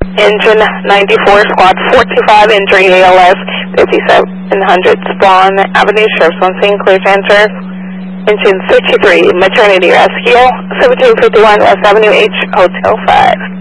Engine 94, squad 425, injury ALS 5700, Spawn Avenue, Sheriff's on scene, clear to enter. Engine 53, maternity rescue, 1751 West Avenue H, Hotel 5.